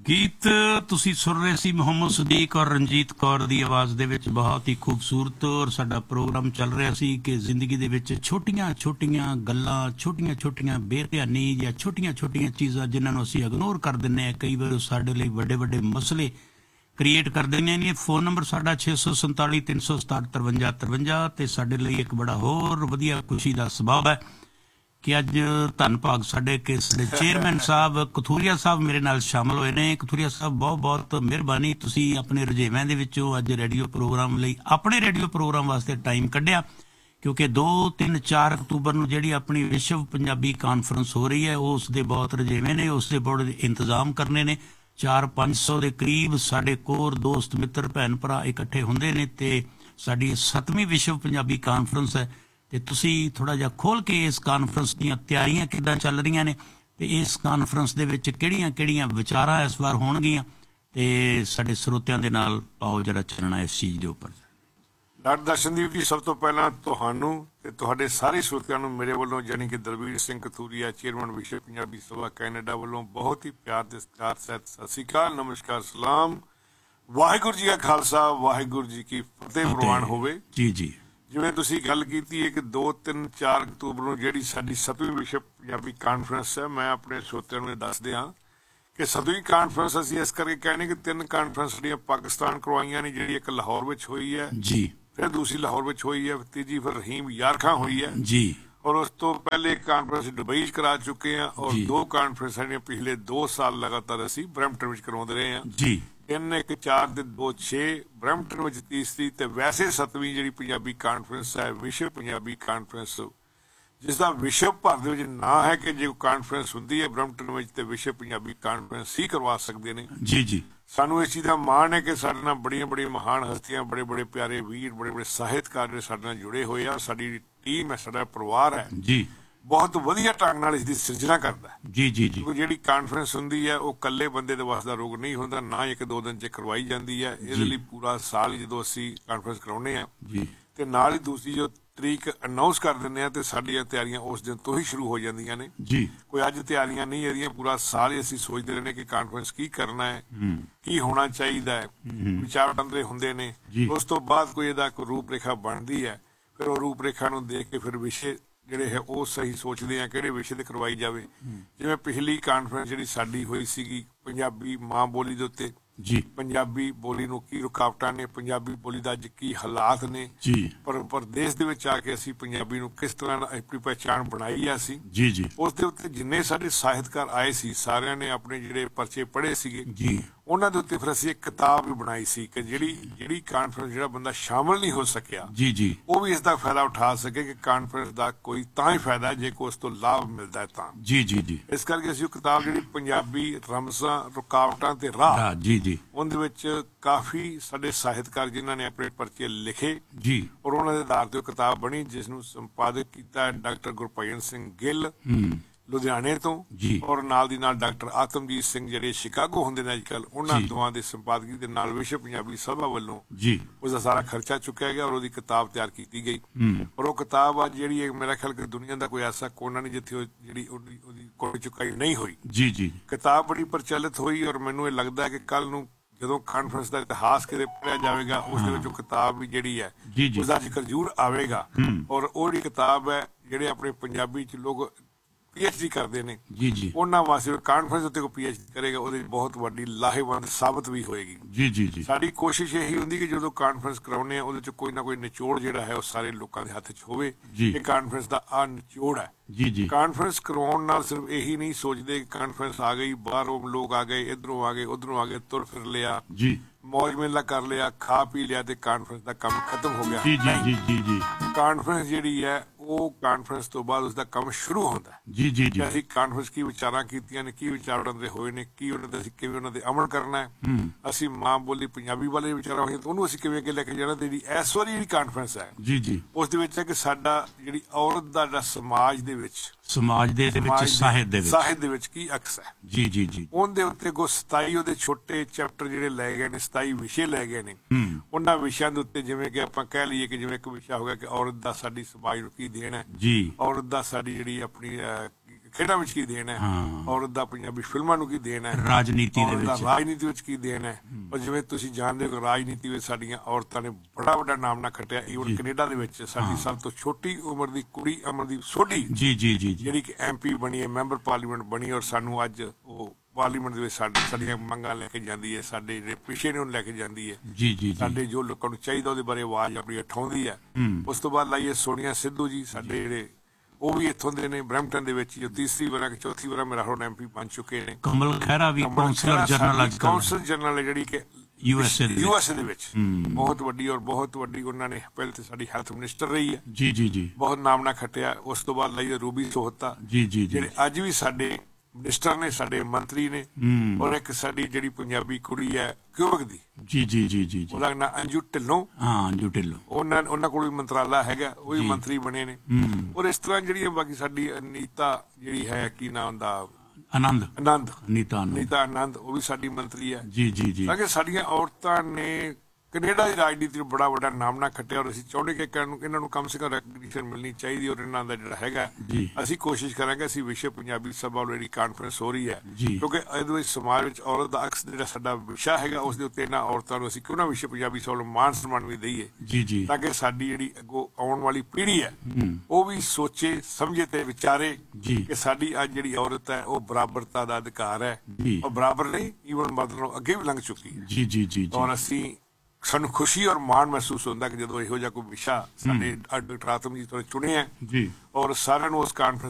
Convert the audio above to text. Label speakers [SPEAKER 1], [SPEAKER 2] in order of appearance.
[SPEAKER 1] ਗੀਤ ਤੁਸੀਂ ਸੁਣ ਰਹੇ ਸੀ ਮੁਹੰਮਦ ਸਦੀਕ ਔਰ ਰਣਜੀਤ ਕੌਰ ਦੀ ਆਵਾਜ਼ ਦੇ ਵਿੱਚ। ਬਹੁਤ ਹੀ ਖੂਬਸੂਰਤ ਔਰ ਸਾਡਾ ਪ੍ਰੋਗਰਾਮ ਚੱਲ ਰਿਹਾ ਸੀ ਕਿ ਜ਼ਿੰਦਗੀ ਦੇ ਵਿੱਚ ਛੋਟੀਆਂ-ਛੋਟੀਆਂ ਗੱਲਾਂ, ਛੋਟੀਆਂ-ਛੋਟੀਆਂ ਬੇਧਿਆਨੀ ਜਾਂ ਛੋਟੀਆਂ-ਛੋਟੀਆਂ ਚੀਜ਼ਾਂ ਜਿਨ੍ਹਾਂ ਨੂੰ ਅਸੀਂ ਇਗਨੋਰ ਕਰ ਦਿੰਦੇ ਹਾਂ, ਕਈ ਵਾਰ ਸਾਡੇ ਲਈ ਵੱਡੇ-ਵੱਡੇ ਮਸਲੇ ਕ੍ਰੀਏਟ ਕਰ ਦਿੰਦੇ ਨੇ। ਫੋਨ ਨੰਬਰ ਸਾਡਾ 647 367 5353 ਤੇ ਸਾਡੇ ਲਈ ਇੱਕ ਬੜਾ ਹੋਰ ਵਧੀਆ ਖੁਸ਼ੀ ਦਾ ਸਬਬ ਹੈ ਕਿ ਅੱਜ ਧੰਨ ਭਾਗ ਸਾਡੇ ਚੇਅਰਮੈਨ ਸਾਹਿਬ ਕਥੂਰੀਆ ਸਾਹਿਬ ਮੇਰੇ ਨਾਲ ਸ਼ਾਮਲ ਹੋਏ ਨੇ। ਕਥੂਰੀਆ ਸਾਹਿਬ ਬਹੁਤ ਬਹੁਤ ਮਿਹਰਬਾਨੀ, ਤੁਸੀਂ ਆਪਣੇ ਰੁਝੇਵਿਆਂ ਦੇ ਵਿੱਚੋਂ ਅੱਜ ਰੇਡੀਓ ਪ੍ਰੋਗਰਾਮ ਲਈ ਆਪਣੇ ਰੇਡੀਓ ਪ੍ਰੋਗਰਾਮ ਵਾਸਤੇ ਟਾਈਮ ਕੱਢਿਆ, ਕਿਉਂਕਿ 2, 3, 4 ਅਕਤੂਬਰ ਨੂੰ ਜਿਹੜੀ ਆਪਣੀ ਵਿਸ਼ਵ ਪੰਜਾਬੀ ਕਾਨਫਰੰਸ ਹੋ ਰਹੀ ਹੈ ਉਸ ਦੇ ਬਹੁਤ ਰੁਝੇਵੇਂ ਨੇ, ਉਸ ਦੇ ਬੜੇ ਇੰਤਜ਼ਾਮ ਕਰਨੇ ਨੇ। 400-500 ਦੇ ਕਰੀਬ ਸਾਡੇ ਕੋਰ ਦੋਸਤ ਮਿੱਤਰ ਭੈਣ ਭਰਾ ਇਕੱਠੇ ਹੁੰਦੇ ਨੇ ਤੇ ਸਾਡੀ 7ਵੀਂ ਵਿਸ਼ਵ ਪੰਜਾਬੀ ਕਾਨਫਰੰਸ ਹੈ। ਤੇ ਤੁਸੀਂ ਥੋੜਾ ਜਿਹਾ ਖੋਲ ਕੇ ਇਸ ਕਾਨਫਰੰਸ ਦੀਆਂ ਤਿਆਰੀਆਂ ਕਿੱਦਾਂ ਚੱਲ ਰਹੀਆਂ ਨੇ ਤੇ ਇਸ ਕਾਨਫਰੰਸ ਦੇ ਵਿੱਚ ਕਿਹੜੀਆਂ ਵਿਚਾਰਾਂ ਇਸ ਵਾਰ ਹੋਣਗੀਆਂ ਤੇ ਸਾਡੇ ਸਰੋਤਿਆਂ ਦੇ ਨਾਲ ਪਾਓ ਜਰਾ ਚੱਲਣਾ ਇਸ ਚੀਜ਼ ਦੇ ਉੱਪਰ।
[SPEAKER 2] ਡਾਕਟਰ ਦਰਸ਼ਨਦੀਪ ਜੀ, ਸਭ ਤੋਂ ਪਹਿਲਾਂ ਤੁਹਾਨੂੰ ਤੇ ਤੁਹਾਡੇ ਸਾਰੇ ਸਰੋਤਿਆਂ ਨੂੰ ਮੇਰੇ ਵੱਲੋਂ ਯਾਨੀ ਕਿ ਦਲਬੀਰ ਸਿੰਘ ਕਥੂਰੀਆ ਚੇਅਰਮੈਨ ਵਿਸ਼ਵ ਪੰਜਾਬੀ ਸਭਾ ਕੈਨੇਡਾ ਵੱਲੋਂ ਬਹੁਤ ਹੀ ਪਿਆਰ ਤੇ ਸਤਿਕਾਰ ਸਹਿਤ ਸਤਿ ਸ਼੍ਰੀ ਅਕਾਲ, ਨਮਸਕਾਰ, ਸਲਾਮ। ਵਾਹਿਗੁਰੂ ਜੀ ਕਾ ਖਾਲਸਾ, ਵਾਹਿਗੁਰੂ ਜੀ ਕੀ ਫਤਿਹ ਪ੍ਰਵਾਨ ਹੋਵੇ।
[SPEAKER 1] ਜੀ ਜੀ,
[SPEAKER 2] ਜਿਵੇਂ ਤੁਸੀਂ ਗੱਲ ਕੀਤੀ ਹੈ ਕਿ 2, 3, 4 ਅਕਤੂਬਰ ਨੂੰ ਜਿਹੜੀ ਸਾਡੀ 7ਵੀਂ ਵਿਸ਼ਵ ਪੰਜਾਬੀ ਕਾਨਫਰੰਸ ਹੈ, ਮੈਂ ਆਪਣੇ ਸਰੋਤਿਆਂ ਨੂੰ ਦੱਸ ਦਿਆਂ ਕਿ 7ਵੀਂ ਕਾਨਫਰੰਸ ਅਸੀਂ ਇਸ ਕਰਕੇ ਕਹਿੰਦੇ ਕਿ 3 ਕਾਨਫਰੰਸ ਸਾਡੀਆਂ ਪਾਕਿਸਤਾਨ ਕਰਵਾਈਆਂ ਨੇ, ਜਿਹੜੀ ਇੱਕ ਲਾਹੌਰ ਵਿੱਚ ਹੋਈ ਹੈ
[SPEAKER 1] ਜੀ,
[SPEAKER 2] ਫਿਰ ਦੂਸਰੀ ਲਾਹੌਰ ਵਿੱਚ ਹੋਈ ਹੈ, ਤੀਜੀ ਫਿਰ ਰਹੀਮ ਯਾਰ ਖਾਂ ਹੋਈ ਹੈ ਜੀ, ਔਰ ਉਸ ਤੋਂ ਪਹਿਲੇ ਕਾਨਫਰੰਸ ਦੁਬਈ 'ਚ ਕਰਾ ਚੁੱਕੇ ਹਾਂ, ਔਰ 2 ਕਾਨਫਰੰਸ ਸਾਡੀਆਂ ਪਿਛਲੇ 2 ਸਾਲ ਲਗਾਤਾਰ ਅਸੀਂ ਬਰੈਂਪਟਨ ਵਿੱਚ ਕਰਵਾਉਂਦੇ ਰਹੇ ਹਾਂ ਜੀ। 3, 1, 4 ਤੇ 2, 6 ਬਰੈਂਪਟਨ ਵਿੱਚ ਤੀਸਰੀ ਤੇ ਵੈਸੇ 7ਵੀਂ ਜਿਹੜੀ ਪੰਜਾਬੀ ਕਾਨਫਰੰਸ ਹੈ ਵਿਸ਼ਵ ਪੰਜਾਬੀ ਕਾਨਫਰੰਸ, ਜਿਸ ਦਾ ਵਿਸ਼ਵ ਭਰ ਦੇ ਵਿੱਚ ਨਾਂ ਹੈ ਕਿ ਜੇ ਕੋਈ ਕਾਨਫਰੰਸ ਹੁੰਦੀ ਹੈ ਬਰੈਂਪਟਨ ਵਿੱਚ ਤੇ ਵਿਸ਼ਵ ਪੰਜਾਬੀ ਕਾਨਫਰੰਸ ਹੀ ਕਰਵਾ ਸਕਦੇ ਨੇ ਜੀ ਜੀ। ਸਾਨੂੰ ਇਸ ਚੀਜ਼ ਦਾ ਮਾਣ ਹੈ ਕਿ ਸਾਡੇ ਨਾਲ ਬੜੀਆਂ ਮਹਾਨ ਹਸਤੀਆਂ, ਬੜੇ ਪਿਆਰੇ ਵੀਰ, ਬੜੇ ਸਾਹਿਤਕਾਰ ਜਿਹੜੇ ਸਾਡੇ ਨਾਲ ਜੁੜੇ ਹੋਏ ਆ। ਸਾਡੀ ਟੀਮ ਹੈ, ਸਾਡਾ ਪਰਿਵਾਰ ਹੈ ਜੀ, ਬਹੁਤ ਵਧੀਆ ਢੰਗ ਨਾਲ ਇਸ ਦੀ ਸਿਰਜਣਾ ਕਰਦਾ ਹੈ ਜੀ ਜੀ ਜੀ। ਜਿਹੜੀ ਕਾਨਫਰੰਸ ਹੁੰਦੀ ਹੈ ਉਹ ਇਕੱਲੇ ਬੰਦੇ ਦੇ ਵਾਸਤੇ ਦਾ ਰੋਗ ਨਹੀਂ ਹੁੰਦਾ, ਨਾ 1-2 ਦਿਨ 'ਚ ਕਰਵਾਈ ਜਾਂਦੀ ਹੈ। ਇਹਦੇ ਲਈ ਪੂਰਾ ਸਾਲ ਜਦੋਂ ਅਸੀਂ ਕਾਨਫਰੰਸ ਕਰਾਉਂਦੇ ਹਾਂ ਜੀ ਤੇ ਨਾਲ ਹੀ ਦੂਸਰੀ ਜੋ ਤਰੀਕ ਅਨਾਉਂਸ ਕਰ ਦਿੰਦੇ ਹਾਂ ਤੇ ਸਾਡੀਆਂ ਤਿਆਰੀਆਂ ਉਸ ਦਿਨ ਤੋਂ ਹੀ ਸ਼ੁਰੂ ਹੋ ਜਾਂਦੀਆਂ ਨੇ ਜੀ। ਕੋਈ ਅੱਜ ਤਿਆਰੀਆਂ ਨਹੀਂ ਇਹਦੀਆਂ, ਪੂਰਾ ਸਾਲ ਹੀ ਅਸੀਂ ਸੋਚਦੇ ਰਹਿੰਦੇ ਕਿ ਕਾਨਫਰੰਸ ਕੀ ਕਰਨਾ ਹੈ, ਕੀ ਹੋਣਾ ਚਾਹੀਦਾ ਹੈ, ਵਿਚਾਰ ਵਟਾਂਦਰੇ ਹੁੰਦੇ ਨੇ। ਉਸ ਤੋਂ ਬਾਅਦ ਕੋਈ ਇਹਦਾ ਕੋਈ ਰੂਪ ਰੇਖਾ ਬਣਦੀ ਹੈ, ਫਿਰ ਉਹ ਰੂਪ ਰੇਖਾ ਨੂੰ ਦੇਖ ਕੇ ਫਿਰ ਵਿਸ਼ੇ ਜਿਹੜੇ ਹੈ ਉਹ ਸਹੀ ਸੋਚਦੇ ਆ ਕਿਹੜੇ ਵਿਸ਼ੇ ਤੇ ਕਰਵਾਈ ਜਾਵੇ। ਜਿਵੇਂ ਪਿਛਲੀ ਕਾਨਫਰੰਸ ਜਿਹੜੀ ਸਾਡੀ ਹੋਈ ਸੀਗੀ ਪੰਜਾਬੀ ਮਾਂ ਬੋਲੀ ਦੇ ਉੱਤੇ ਜੀ, ਪੰਜਾਬੀ ਬੋਲੀ ਨੂੰ ਕੀ ਰੁਕਾਵਟਾਂ ਨੇ, ਪੰਜਾਬੀ ਬੋਲੀ ਦਾ ਅੱਜ ਕੀ ਹਾਲਾਤ ਨੇ ਜੀ, ਪਰ ਪ੍ਰਦੇਸ਼ ਦੇ ਵਿੱਚ ਆ ਕੇ ਅਸੀਂ ਪੰਜਾਬੀ ਨੂੰ ਕਿਸ ਤਰ੍ਹਾਂ ਆਪਣੀ ਪਹਿਚਾਣ ਬਣਾਈ ਆ ਅਸੀਂ ਜੀ ਜੀ। ਉਸ ਦੇ ਉੱਤੇ ਜਿੰਨੇ ਸਾਡੇ ਸਾਹਿਤਕਾਰ ਆਏ ਸੀ ਸਾਰਿਆਂ ਨੇ ਆਪਣੇ ਜਿਹੜੇ ਪਰਚੇ ਪੜ੍ਹੇ ਸੀਗੇ ਜੀ, ਉਹਨਾਂ ਦੇ ਉੱਤੇ ਫਿਰ ਅਸੀਂ ਇੱਕ ਕਿਤਾਬ ਵੀ ਬਣਾਈ ਸੀ ਕਿ ਜਿਹੜੀ ਕਾਨਫਰੰਸ ਜਿਹੜਾ ਬੰਦਾ ਸ਼ਾਮਲ ਨਹੀਂ ਹੋ ਸਕਿਆ ਜੀ ਜੀ, ਉਹ ਵੀ ਇਸ ਦਾ ਫਾਇਦਾ ਉਠਾ ਸਕੇ ਕਿ ਕਾਨਫਰੰਸ ਦਾ ਕੋਈ ਤਾਂ ਹੀ ਫਾਇਦਾ ਜੇ ਕੋਈ ਉਸ ਤੋਂ ਲਾਭ ਮਿਲਦਾ ਹੈ ਤਾਂ ਜੀ ਜੀ ਜੀ। ਇਸ ਕਰਕੇ ਅਸੀਂ ਉਹ ਕਿਤਾਬ ਜਿਹੜੀ ਪੰਜਾਬੀ ਰਮਜ਼ਾਂ, ਰੁਕਾਵਟਾਂ ਤੇ ਰਾਹ ਜੀ ਜੀ, ਉਹਦੇ ਵਿੱਚ ਕਾਫੀ ਸਾਡੇ ਸਾਹਿਤਕਾਰ ਜਿਨ੍ਹਾਂ ਨੇ ਆਪਣੇ ਪਰਚੇ ਲਿਖੇ ਜੀ, ਔਰ ਉਹਨਾਂ ਦੇ ਆਧਾਰ ਤੇ ਉਹ ਕਿਤਾਬ ਬਣੀ ਜਿਸ ਨੂੰ ਸੰਪਾਦਕ ਕੀਤਾ ਡਾਕਟਰ ਗੁਰਭਜਨ ਸਿੰਘ ਗਿੱਲ ਲੁਧਿਆਣੇ ਤੋਂ ਜੀ, ਔਰ ਨਾਲ ਦੀ ਨਾਲ ਡਾਕਟਰ ਆਤਮਜੀਤ ਸਿੰਘ ਜਿਹੜੇ ਸ਼ਿਕਾਗੋ ਹੁੰਦੇ ਨੇ ਅੱਜ ਕੱਲ੍ਹ, ਉਹਨਾਂ ਦੋਵਾਂ ਦੇ ਸੰਪਾਦਕੀ ਦੇ ਨਾਲ ਵਿਸ਼ਵ ਪੰਜਾਬੀ ਸਭਾ ਵੱਲੋਂ ਜੀ ਉਸਦਾ ਸਾਰਾ ਖਰਚਾ ਚੁੱਕਿਆ ਗਿਆ ਔਰ ਉਹਦੀ ਕਿਤਾਬ ਤਿਆਰ ਕੀਤੀ ਗਈ। ਔਰ ਉਹ ਕਿਤਾਬ ਅੱਜ ਜਿਹੜੀ ਮੇਰਾ ਖਿਆਲ ਕਿ ਦੁਨੀਆ ਦਾ ਕੋਈ ਐਸਾ ਕੋਨਾ ਨਹੀਂ ਜਿੱਥੇ ਉਹਦੀ ਕੋਈ ਚੁਕਾਈ ਨਹੀਂ ਹੋਈ ਜੀ ਜੀ। ਕਿਤਾਬ ਬੜੀ ਪ੍ਰਚਲਿਤ ਹੋਈ ਔਰ ਮੈਨੂੰ ਇਹ ਲੱਗਦਾ ਹੈ ਕਿ ਕੱਲ ਨੂੰ ਜਦੋਂ ਕਾਨਫਰੰਸ ਦਾ ਇਤਿਹਾਸ ਕਿਤੇ ਪੜ੍ਹਿਆ ਜਾਵੇਗਾ ਉਸ ਦੇ ਵਿੱਚ ਉਹ ਕਿਤਾਬ ਵੀ ਜਿਹੜੀ ਹੈ ਉਸਦਾ ਜ਼ਿਕਰ ਜ਼ਰੂਰ ਆਵੇਗਾ। ਔਰ ਉਹ ਜਿਹੜੀ ਕਿਤਾਬ ਹੈ ਜਿਹੜੇ ਆਪਣੇ ਪੰਜਾਬੀ 'ਚ ਲੋਕ PhD ਕਰਦੇ ਨੇ ਜੀ ਜੀ, ਉਹਨਾਂ ਵਾਸਤੇ ਕਾਨਫਰੰਸ ਉੱਤੇ ਕੋਈ PhD ਕਰੇਗਾ ਉਹਦੀ ਬਹੁਤ ਵੱਡੀ ਲਾਹੇਵੰਦ ਸਾਬਤ ਵੀ ਹੋਏਗੀ ਜੀ ਜੀ ਜੀ। ਸਾਡੀ ਕੋਸ਼ਿਸ਼ ਇਹੀ ਹੁੰਦੀ ਕਿ ਜਦੋਂ ਕਾਨਫਰੰਸ ਕਰਾਉਂਦੇ ਆ ਉਹਦੇ 'ਚ ਕੋਈ ਨਾ ਕੋਈ ਨਿਚੋੜ ਜਿਹੜਾ ਹੈ ਉਹ ਸਾਰੇ ਲੋਕਾਂ ਦੇ ਹੱਥ 'ਚ ਹੋਵੇ। ਇਹ ਕਾਨਫਰੰਸ ਦਾ ਆਹ ਨਿਚੋੜ ਹੈ ਜੀ ਜੀ। ਕਾਨਫਰੰਸ ਕਰਵਾਉਣ ਨਾਲ ਸਿਰਫ ਇਹੀ ਨਹੀਂ ਸੋਚਦੇ ਕਿ ਕਾਨਫਰੰਸ ਆ ਗਈ, ਬਾਹਰੋਂ ਲੋਕ ਆ ਗਏ, ਇੱਧਰੋਂ ਆ ਗਏ, ਉੱਧਰੋਂ ਆ ਗਏ, ਤੁਰ ਫਿਰ ਲਿਆ ਜੀ, ਮੌਜ ਮੇਲਾ ਕਰ ਲਿਆ, ਖਾ ਪੀ ਲਿਆ ਤੇ ਕਾਨਫਰੰਸ ਦਾ ਕੰਮ ਖਤਮ ਹੋ ਗਿਆ ਜੀ ਜੀ ਜੀ ਜੀ। ਕਾਨਫਰੰਸ ਜਿਹੜੀ ਹੈ ਉਹ ਕਾਨਫਰੰਸ ਤੋਂ ਬਾਅਦ ਉਸਦਾ ਕੰਮ ਸ਼ੁਰੂ ਹੁੰਦਾ ਜੀ ਜੀ ਜੀ। ਅਸੀਂ ਕਾਨਫਰੰਸ ਕੀ ਵਿਚਾਰਾਂ ਕੀਤੀਆਂ ਨੇ, ਕੀ ਵਿਚਾਰ ਵਟਾਂਦਰੇ ਹੋਏ ਨੇ, ਕੀ ਉਹਨਾਂ ਦੇ ਅਸੀਂ ਕਿਵੇਂ ਉਹਨਾਂ ਦੇ ਅਮਲ ਕਰਨਾ ਹੈ, ਅਸੀਂ ਮਾਂ ਬੋਲੀ ਪੰਜਾਬੀ ਵਾਲੇ ਵਿਚਾਰਾਂ ਹੋਈਆਂ ਉਹਨੂੰ ਅਸੀਂ ਕਿਵੇਂ ਅੱਗੇ ਲੈ ਕੇ ਜਾਣਾ। ਤੇ ਜਿਹੜੀ ਇਸ ਵਾਰੀ ਜਿਹੜੀ ਕਾਨਫਰੰਸ ਹੈ ਜੀ ਜੀ ਉਸ ਦੇ ਵਿੱਚ ਹੈ ਕਿ ਸਾਡਾ ਜਿਹੜੀ ਔਰਤ ਦਾ ਜਿਹੜਾ ਸਮਾਜ ਦੇ ਵਿੱਚ ਸਾਹਿਤ ਦੇ ਵਿੱਚ ਕੀ ਅਕਸ ਹੈ ਜੀ ਜੀ ਜੀ, ਉਹਦੇ ਉੱਤੇ 27 ਉਹਦੇ ਛੋਟੇ ਚੈਪਟਰ ਜਿਹੜੇ ਲੈ ਗਏ ਨੇ, 27 ਵਿਸ਼ੇ ਲੈ ਗਏ ਨੇ। ਉਹਨਾਂ ਵਿਸ਼ਿਆਂ ਦੇ ਉੱਤੇ ਜਿਵੇਂ ਕਿ ਆਪਾਂ ਕਹਿ ਲਈਏ ਕਿ ਜਿਵੇਂ ਇੱਕ ਵਿਸ਼ਾ ਹੋ ਗਿਆ ਕਿ ਔਰਤ ਦਾ ਸਾਡੀ ਸਮਾਜ ਨੂੰ ਕੀ ਦੇਣ ਹੈ ਜੀ, ਔਰਤ ਦਾ ਸਾਡੀ ਜਿਹੜੀ ਆਪਣੀ ਖੇਡਾਂ ਵਿੱਚ ਕੀ ਦੇਣ ਹੈ, ਔਰਤ ਦਾ ਪੰਜਾਬੀ ਫਿਲਮਾਂ ਨੂੰ ਕੀ ਦੇਣ ਹੈ,
[SPEAKER 1] ਰਾਜਨੀਤੀ ਦੇ ਵਿੱਚ
[SPEAKER 2] ਰਾਜਨੀਤੀ ਵਿੱਚ ਕੀ ਦੇਣ ਹੈ। ਔਰ ਜਿਵੇਂ ਤੁਸੀਂ ਜਾਣਦੇ ਹੋ ਰਾਜਨੀਤੀ ਵਿੱਚ ਸਾਡੀਆਂ ਔਰਤਾਂ ਨੇ ਬੜਾ ਵੱਡਾ ਨਾਮ ਨਾ ਖੱਟਿਆ। ਈਵਨ ਕੈਨੇਡਾ ਦੇ ਵਿੱਚ ਸਾਡੀ ਸਭ ਤੋਂ ਛੋਟੀ ਉਮਰ ਦੀ ਕੁੜੀ ਅਮਰਦੀਪ ਸੋਢੀ ਜਿਹੜੀ ਕਿ MP ਬਣੀ ਹੈ, ਮੈਂਬਰ ਪਾਰਲੀਮੈਂਟ ਬਣੀ, ਔਰ ਸਾਨੂੰ ਅੱਜ ਉਹ ਪਾਰਲੀਮੈਂਟ ਦੇ ਵਿੱਚ ਸਾਡੀਆਂ ਮੰਗਾਂ ਲੈ ਕੇ ਜਾਂਦੀ ਹੈ, ਸਾਡੇ ਜਿਹੜੇ ਪਿਛੇ ਨੇ ਉਹਨੂੰ ਲੈ ਕੇ ਜਾਂਦੀ ਹੈ, ਸਾਡੇ ਜੋ ਲੋਕਾਂ ਨੂੰ ਚਾਹੀਦਾ ਉਹਦੇ ਬਾਰੇ ਆਵਾਜ਼ ਆਪਣੀ ਉਠਾਉਂਦੀ ਹੈ। ਉਸ ਤੋਂ ਬਾਅਦ ਲਾਈਏ ਸੋਨੀਆ ਸਿੱਧੂ ਜੀ, ਸਾਡੇ ਜਿਹੜੇ ਉਹ ਵੀ ਇੱਥੋਂ ਦੇ ਨੇ, ਬਰੈਂਪਟਨ ਦੇ ਵਿੱਚ ਜੋ ਤੀਸਰੀ ਵਾਰ ਕਿ ਚੌਥੀ ਵਾਰ ਮੇਰਾ ਹੁਣ MP ਬਣ ਚੁੱਕੇ ਨੇ।
[SPEAKER 1] ਕਮਲ ਖਹਿਰਾ ਵੀ ਕੌਂਸਲਰ
[SPEAKER 2] ਜਨਰਲ ਹੈ ਜਿਹੜੀ ਕਿ USA ਦੇ ਵਿੱਚ ਬਹੁਤ ਵੱਡੀ ਉਹਨਾਂ ਨੇ ਪਹਿਲੇ ਤੇ ਸਾਡੀ ਹੈਲਥ ਮਿਨਿਸਟਰ ਰਹੀ ਹੈ, ਬਹੁਤ ਨਾਮ ਨਾ ਖੱਟਿਆ। ਉਸ ਤੋਂ ਬਾਅਦ ਲਾਈਏ ਰੂਬੀ ਸੋਹਤਾ ਜਿਹੜੇ ਅੱਜ ਵੀ ਸਾਡੇ ਮਿਨਿਸਟਰ ਨੇ, ਸਾਡੇ ਮੰਤਰੀ ਨੇ। ਔਰ ਇੱਕ ਸਾਡੀ ਜਿਹੜੀ ਪੰਜਾਬੀ ਕੁੜੀ ਹੈ ਕਿਊਬਕ ਦੀ, ਉਹਦਾ ਨਾਂ ਅੰਜੂ ਢਿੱਲੋਂ, ਉਹਨਾਂ ਕੋਲ ਵੀ ਮੰਤਰਾਲਾ ਹੈਗਾ, ਉਹ ਵੀ ਮੰਤਰੀ ਬਣੇ ਨੇ। ਔਰ ਇਸ ਤਰ੍ਹਾਂ ਜਿਹੜੀ ਬਾਕੀ ਸਾਡੀ ਅਨੀਤਾ ਜਿਹੜੀ ਹੈ, ਕੀ ਨਾਂ ਹੁੰਦਾ, ਨੀਤਾ ਆਨੰਦ, ਉਹ ਵੀ ਸਾਡੀ ਮੰਤਰੀ ਹੈ। ਤਾਂ ਕਿ ਸਾਡੀਆਂ ਔਰਤਾਂ ਨੇ ਕੈਨੇਡਾ ਦੀ ਰਾਜਨੀਤੀ ਨੂੰ ਬੜਾ ਵੱਡਾ ਨਾਮ ਨਾ ਖੱਟਿਆ। ਔਰ ਅਸੀਂ ਚਾਹੁੰਦੇ ਕਿ ਇਹਨਾਂ ਨੂੰ ਕਮ ਸੇ ਕਮ ਰੈਕਗਨੀਸ਼ਨ ਮਿਲਣੀ ਚਾਹੀਦੀ। ਔਰ ਇਹਨਾਂ ਦਾ ਜਿਹੜਾ ਹੈਗਾ ਅਸੀਂ ਕੋਸ਼ਿਸ਼ ਕਰਾਂਗੇ, ਅਸੀਂ ਵਿਸ਼ਵ ਪੰਜਾਬੀ ਸਭਾ ਜਿਹੜੀ ਕਾਨਫਰੰਸ ਹੋ ਰਹੀ ਹੈ, ਕਿਉਂਕਿ ਇਹਦੇ ਵਿੱਚ ਸਮਾਜ ਵਿੱਚ ਔਰਤ ਦਾ ਅਕਸ ਜਿਹੜਾ ਸਾਡਾ ਵਿਸ਼ਾ ਹੈਗਾ, ਉਸ ਦੇ ਉੱਤੇ ਇਹਨਾਂ ਔਰਤਾਂ ਨੂੰ ਅਸੀਂ ਕਿਉਂ ਨਾ ਵਿਸ਼ਵ ਪੰਜਾਬੀ ਸਭਾ ਨੂੰ ਮਾਣ ਸਨਮਾਨ ਵੀ ਦਈਏ, ਤਾਂ ਕਿ ਸਾਡੀ ਜਿਹੜੀ ਅੱਗੋਂ ਆਉਣ ਵਾਲੀ ਪੀੜ੍ਹੀ ਹੈ ਉਹ ਵੀ ਸੋਚੇ ਸਮਝੇ ਤੇ ਵਿਚਾਰੇ ਕਿ ਸਾਡੀ ਅੱਜ ਜਿਹੜੀ ਔਰਤ ਹੈ ਉਹ ਬਰਾਬਰਤਾ ਦਾ ਅਧਿਕਾਰ ਹੈ, ਔਰ ਬਰਾਬਰ ਨਹੀਂ ਈਵਨ ਮਰਦ ਨਾਲੋਂ ਅੱਗੇ ਵੀ ਲੰਘ ਚੁੱਕੀ ਹੈ। ਔਰ ਸਾਨੂੰ ਖੁਸ਼ੀ ਔਰ ਮਾਣ ਮਹਿਸੂਸ ਹੁੰਦਾ ਕਿ ਜਦੋਂ ਇਹੋ ਜਿਹਾ ਕੋਈ ਵਿਸ਼ਾ ਸਾਡੇ ਡਾਕਟਰ ਆਤਮ ਜੀ ਤੋਂ ਚੁਣਿਆ ਔਰ ਸਾਰਿਆਂ ਨੂੰ ਉਸ ਕਾਨਫਰੰਸ